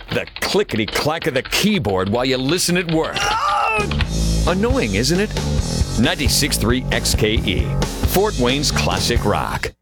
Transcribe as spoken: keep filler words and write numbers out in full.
The clickety-clack of the keyboard while you listen at work. Annoying, isn't it? ninety-six point three X K E, Fort Wayne's classic rock.